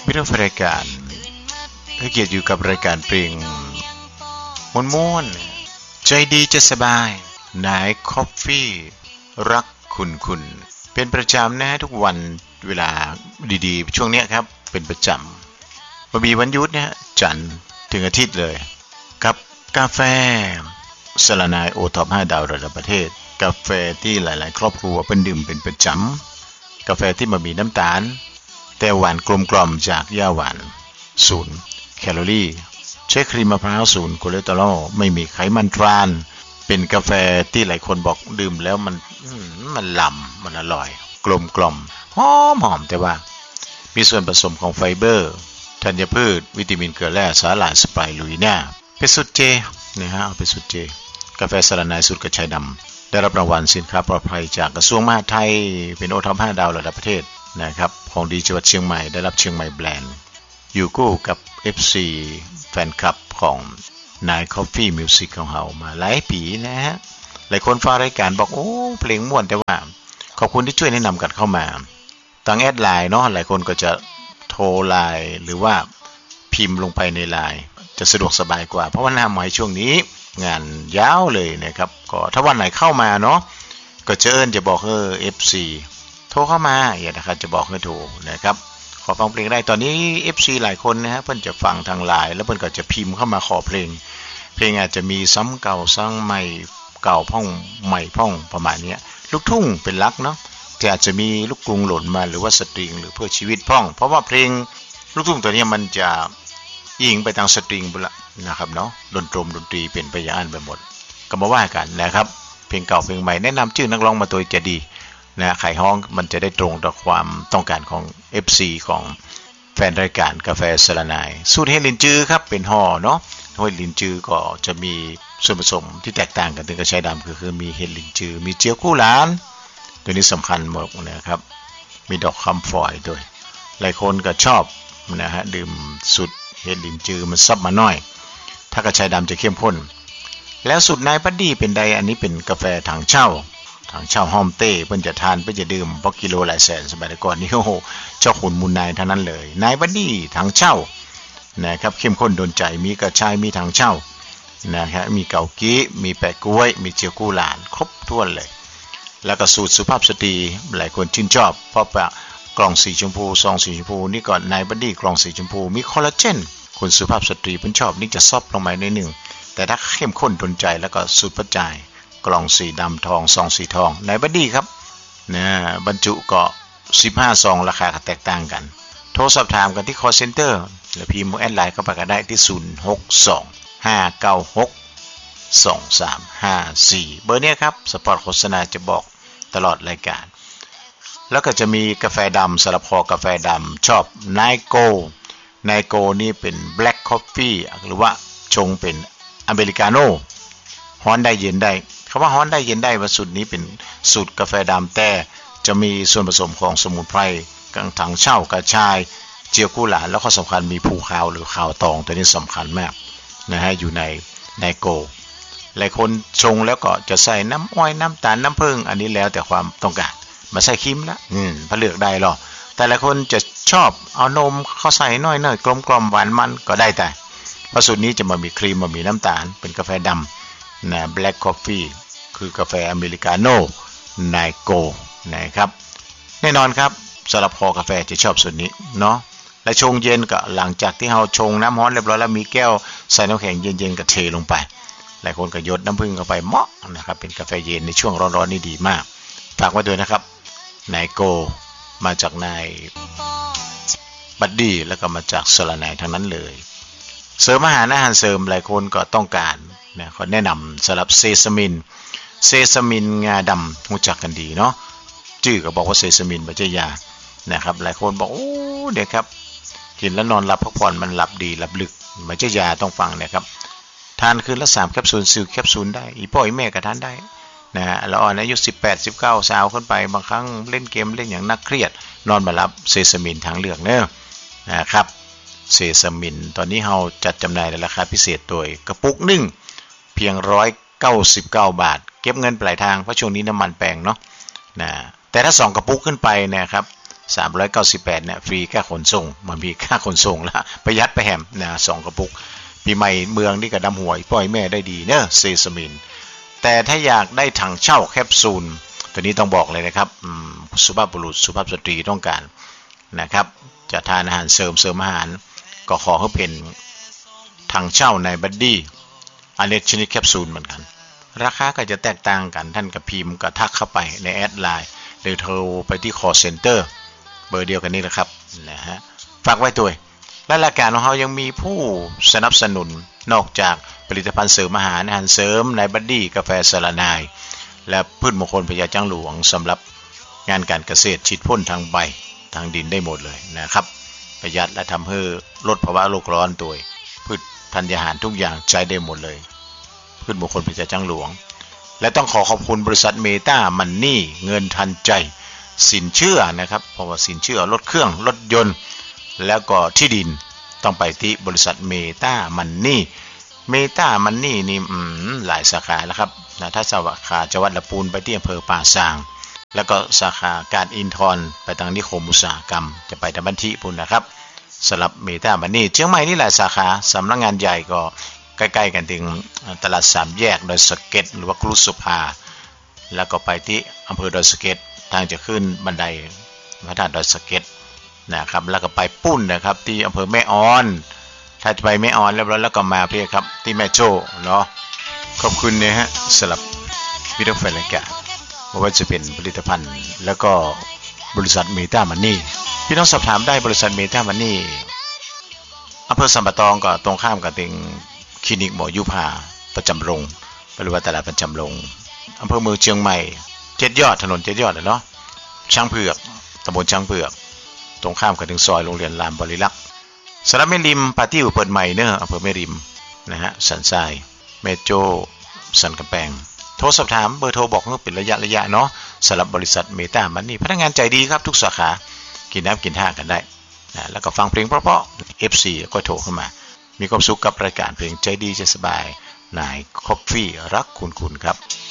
มิตรรายการให้เกียรติอยู่กับรายการเพลงม่วนๆใจดีจะสบายนายคอฟฟี่รักคุณเป็นประจำนะทุกวันเวลาดีๆช่วงนี้ครับเป็นประจำมีวันหยุดนะจันทร์ถึงอาทิตย์เลยกับกาแฟสลานายโอท็อป5ดาวระดับประเทศกาแฟที่หลายๆครอบครัวเป็นดื่มเป็นประจำกาแฟที่ไม่มีน้ำตาลแต่หวานกลมกล่อมจากหญ้าหวาน0 แคลอรี่ใช้ครีมมะพร้าว0 คอเลสเตอรอลไม่มีไขมันทรานเป็นกาแฟที่หลายคนบอกดื่มแล้วมันล้ำมันอร่อยกลมกล่อมหอมแต่ว่ามีส่วนผสมของไฟเบอร์ธัญพืชวิตามินเกลือแร่สาหร่ายสไปรูลิน่าเป็นสูตรเจนะฮะเอาเป็นสูตรเจกาแฟสลานายสูตรกระชายดำได้รับรางวัลสินค้าปลอดภัยจากกระทรวงมหาดไทยเป็นโอท็อป5ดาวระดับประเทศนะครับของดีจังหวัดเชียงใหม่ได้รับเชียงใหม่แบรนด์อยู่คู่กับ FC แฟนคลับของนาย Coffee Music ของเรามาหลายปีนะฮะหลายคนฟังรายการบอกโอ้เพลงม่วนแต่ว่าขอบคุณที่ช่วยแนะนำกันเข้ามาทางแอดไลน์เนาะหลายคนก็จะโทรไลน์หรือว่าพิมพ์ลงไปในไลน์จะสะดวกสบายกว่าเพราะว่าหน้าใหม่ช่วงนี้งานยาวเลยนะครับก็ถ้าวันไหนเข้ามาเนาะก็จะบอกFC โทรเข้ามาอย่างนะครับจะบอกให้โทรนะครับขอฟังเพลงได้ตอนนี้ FC หลายคนนะฮะเพิ่นจะฟังทางไลน์แล้วเพิ่นก็จะพิมพ์เข้ามาขอเพลงอาจจะมีซ้ำเก่าซ้ำใหม่เก่าพ่องใหม่พ่องประมาณนี้ลูกทุ่งเป็นหลักเนาะแต่อาจจะมีลูกกรุงหล่นมาหรือว่าสตริงหรือเพื่อชีวิตพ่องเพราะว่าเพลงลูกทุ่งตัวนี้มันจะยิงไปทางสตริงบุละนะครับเนาะดนตรีเป็นไปอย่างนั้นไปหมดก็มาว่ากันนะครับเพลงเก่าเพลงใหม่แนะนำชื่อนักร้องมาตัวจะดีนะไขห้องมันจะได้ตรงต่อความต้องการของ FC ของแฟนรายการกาแฟสลานายสูตรเฮลินจือครับเป็นห่อเนาะเฮลินจือก็จะมีส่วนผสมที่แตกต่างกันถึงกระชายดำคือมีเฮลินจือมีเจียวกู้หลานตัวนี้สำคัญมากนะครับมีดอกคำฝอยด้วยหลายคนก็ชอบนะฮะดื่มสูตรเฮลินจือมันซับมาหน่อยถ้ากระชายดำจะเข้มข้นแล้วสูตรนายบัดดี้เป็นใดอันนี้เป็นกาแฟถังเช่าห้อมเต้เพิ่นจะทานเพิ่นจะดื่มเพราะกิโลหลายแสนสมัยก่อนนี่โอ้โหเจ้าขุนมูลนายทั้งนั้นเลยนายบัดดี้ถังเช่านะครับเข้มข้นโดนใจมีกระชายมีถังเช่านะครับมีเกากี้มีแปะกล้วยมีเจียวกู้หลานครบถ้วนเลยแล้วก็สูตรสุภาพสตรีหลายคนชื่นชอบเพราะกล่องสีชมพูซองสีชมพูนี่ก่อนนายบัดดี้กล่องสีชมพูมีคอลลาเจนคนสุภาพสตรีเพิ่นชอบนี่จะซอฟลงมาหน่อยนึงแต่ถ้าเข้มข้นโดนใจแล้วก็สูตรประจายกล่องสีดำทองซองสีทองนายบัดดี้ครับนะบรรจุก็15ซองราคาแตกต่างกันโทรสอบถามกันที่ call center หรือพิมพ์แอดไลน์เข้าไปก็ได้ที่0625962354เบอร์นี้ครับสปอตโฆษณาจะบอกตลอดรายการแล้วก็จะมีกาแฟดำสลับคอกาแฟดำชอบไนโก้นี่เป็น black coffee หรือว่าชงเป็นอเมริกาโน่ฮ้อนได้เย็นได้คำว่าฮ้อนได้เย็นได้ว่าสูตรนี้เป็นสูตรกาแฟดำแต่จะมีส่วนผสมของสมุนไพรกังถังเช่ากระชายเจียวกู้หลานแล้วก็สำคัญมีภูขาวหรือขาวตองตัวนี้สำคัญมากนะฮะอยู่ในไนโก้หลายคนชงแล้วก็จะใส่น้ำอ้อยน้ำตาลน้ำผึ้งอันนี้แล้วแต่ความต้องการมาใส่ครีมละพอเลือกได้หรอแต่หลายคนจะชอบเอานมเข้าใส่น้อยๆกลมๆหวานมันก็ได้แต่เพราะสูตรนี้จะมามีครีมมามีน้ำตาลเป็นกาแฟดำนะ black coffee คือกาแฟอเมริกาโน่ไนโก้นะครับแน่นอนครับสำหรับคอกาแฟจะชอบสูตรนี้เนาะและชงเย็นก็หลังจากที่เราชงน้ำร้อนเรียบร้อยแล้วมีแก้วใส่น้ำแข็งเย็นๆก็เทลงไปหลายคนก็หยดน้ำผึ้งเข้าไปเหมาะนะครับเป็นกาแฟเย็นในช่วงร้อนๆนี่ดีมากฝากไว้ด้วยนะครับไนโก้มาจากนายบัดดี้แล้วก็มาจากสลานายทั้งนั้นเลยเสริมอาหารเสริมหลายคนก็ต้องการนะเขาแนะนำสำหรับเซซามินงาดำรู้จักกันดีเนาะชื่อก็บอกว่าเซซามินปัจจัยยานะครับหลายคนบอกโอ้เด็กครับกินแล้วนอนหลับพักผ่อนมันหลับดีหลับลึกปัจจัยยาต้องฟังนะครับทานคืนละ3แคปซูล10แคปซูลได้อีพ่ออีแม่ก็ทานได้นะแล้วอ่อนอายุ18 19สาวขึ้นไปบางครั้งเล่นเกมเล่นอย่างนักเครียดนอนมารับเซซามินทางเลือกเนอะนะครับเซซามินตอนนี้เราจัดจำหน่ายในราคาพิเศษโดยกระปุกนึงเพียง199 บาทเก็บเงินปลายทางเพราะช่วงนี้น้ำมันแพงเนาะนะแต่ถ้า2กระปุกขึ้นไปนะครับ 398เนี่ยฟรีค่าขนส่งมันมีค่าขนส่งแล้วประหยัดไปแหมนะ2กระปุกปีใหม่เมืองนี่ก็ดำหัวปล่อยแม่ได้ดีเนอะเซซามินแต่ถ้าอยากได้ถังเช่าแคปซูลตัวนี้ต้องบอกเลยนะครับสุภาพบุรุษสุภาพสตรีต้องการนะครับจะทานอาหารเสริมอาหารก็ขอให้เป็นถังเช่าในบัดดี้อันนี้ชนิดแคปซูลเหมือนกันราคาก็จะแตกต่างกันท่านกับพิมพ์ก็ทักเข้าไปในแอดไลน์หรือโทรไปที่ call center เบอร์เดียวกันนี่แหละครับนะฮะฝากไว้ด้วยและรายการของเรายังมีผู้สนับสนุนนอกจากผลิตภัณฑ์เสริมอาหารเสริมในบัดดี้กาแฟสลานายและพืชมงคลพญาจังหลวงสำหรับงานการเกษตรฉีดพ่นทางใบทางดินได้หมดเลยนะครับประหยัดและทำให้ลดภาวะโลกร้อนตัวพืชธัญญาหารทุกอย่างใช้ได้หมดเลยพืชมงคลพญาจังหลวงและต้องขอบคุณบริษัทเมตามันนี่เงินทันใจสินเชื่อนะครับเพราะว่าสินเชื่อรถเครื่องรถยนต์แล้วก็ที่ดินต้องไปที่บริษัทเมตามันนี่นี่หลายสาขาแล้วครับนะถ้าสาขาจังหวัดลำพูนไปที่อำเภอป่าซางแล้วก็สาขาการอินทรไปทางนิคมอุตสาหกรรมจะไปทางบันทิพุ่นนะครับสำหรับเมตามันนี่เชียงใหม่นี่หลายสาขาสำนักงานใหญ่ก็ใกล้ๆกันถึงตลาดสามแยกดอยสะเก็ดหรือว่าครุสุภาแล้วก็ไปที่อำเภอดอยสะเก็ดทางจะขึ้นบันไดพระธาตุดอยสะเก็ดนะครับแล้วก็ไปปุ้นนะครับที่อำเภอแม่ออนถ้าจะไปแม่ออนแล้วก็มาเพี่ครับที่แม่โจ้เนาะขอบคุณนะฮะสำหรับวิดีโอแฟนรายการว่าจะเป็นผลิตภัณฑ์แล้วก็บริษัทเมตามันนี่พี่น้องสอบถามได้บริษัทเมตามันนี่อำเภอสัมปะตองก็ตรงข้ามกับติงคลินิกหมอยุพาประจำโรงหรือว่าตลาดประจำโรงอำเภอเมืองเชียงใหม่7 ยอดถนน7 ยอดเนาะช้างเผือกตำบลช้างเผือกตรงข้ามกับถึงซอยโรงเรียนรามบริลักษ์สระแม่ริมปาติ้วเปิดใหม่เนอะอำเภอแม่ริมนะฮะสันทรายแม่โจ้สันกำแพงโทรสอบถามเบอร์โทรบอกให้เป็นระยะเนาะสำหรับบริษัทเมตามันนี่พนักงานใจดีครับทุกสาขากินน้ำกินท่ากันได้นะแล้วก็ฟังเพลงเพราะๆ FC ก็โทรเข้ามามีความสุขกับรายการเพลงใจดีใจสบายนายคอฟฟี่รักคุณครับ